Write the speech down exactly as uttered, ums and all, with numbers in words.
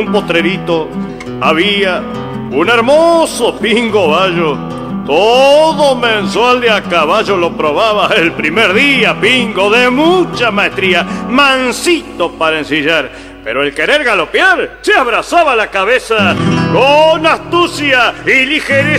un potrerito había un hermoso pingo bayo. Todo mensual de a caballo lo probaba el primer día, pingo de mucha maestría, mansito para ensillar. Pero el querer galopear se abrazaba la cabeza con astucia y ligereza.